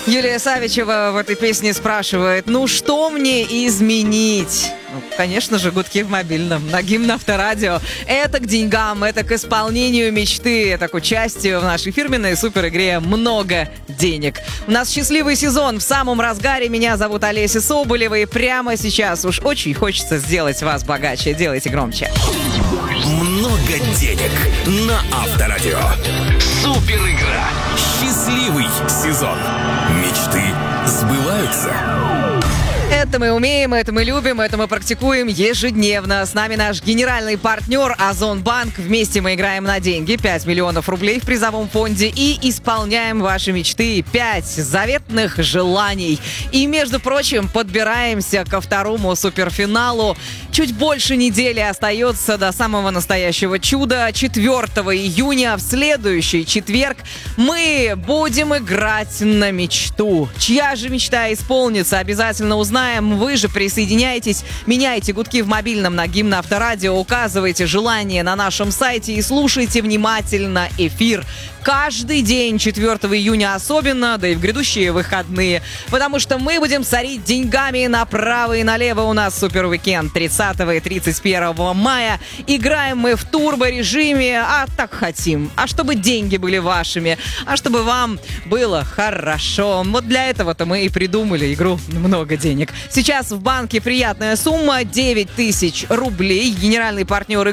Юлия Савичева в этой песне спрашивает: ну что мне изменить? Ну, конечно же, гудки в мобильном, на гимн Авторадио. Это к деньгам, это к исполнению мечты, это к участию в нашей фирменной суперигре «Много денег». У нас счастливый сезон в самом разгаре. Меня зовут Олеся Соболева, и прямо сейчас уж очень хочется сделать вас богаче. Делайте громче. Много денег на Авторадио. Супер игра. Счастливый сезон. Мечты сбываются. Это мы умеем, это мы любим, это мы практикуем ежедневно. С нами наш генеральный партнер Озонбанк. Вместе мы играем на деньги. 5 миллионов рублей в призовом фонде. И исполняем ваши мечты. 5 заветных желаний. И, между прочим, подбираемся ко второму суперфиналу. Чуть больше недели остается до самого настоящего чуда. 4 июня, в следующий четверг, мы будем играть на мечту. Чья же мечта исполнится, обязательно узнаем. Вы же присоединяйтесь, меняйте гудки в мобильном на гимн Авторадио, указывайте желание на нашем сайте и слушайте внимательно эфир. Каждый день 4 июня особенно, да и в грядущие выходные, потому что мы будем сорить деньгами направо и налево. У нас супер-уикенд 30 и 31 мая. Играем мы в турбо-режиме, а так хотим. А чтобы деньги были вашими, а чтобы вам было хорошо. Вот для этого-то мы и придумали игру «Много денег». Сейчас в банке приятная сумма — 9 тысяч рублей. Генеральный партнер